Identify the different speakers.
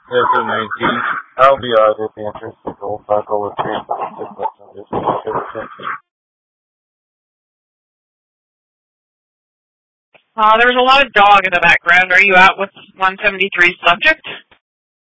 Speaker 1: Desert 19. I'll be out if the interest to go back over 3.
Speaker 2: There's a lot of dog in the background. Are you out with 173's subject?